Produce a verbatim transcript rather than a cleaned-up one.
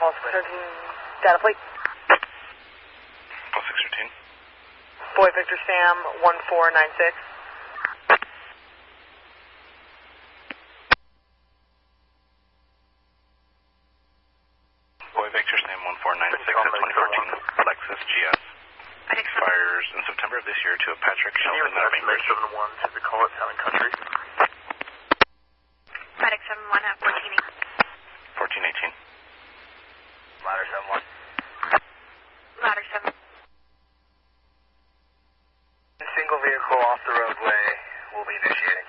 calls for thirteen data plate. Oh six thirteen. Boy Victor Sam one four nine six. Boy Victor Sam one four nine six at twenty fourteen Lexus G S. Expires in September of this year to a Patrick Sheldon at Bainbridge. seven one to the call at Town and Country. Medic seven one at fourteen eighteen. fourteen eighteen. Ladder seven one. Ladder seven. Single vehicle off the roadway will be initiating.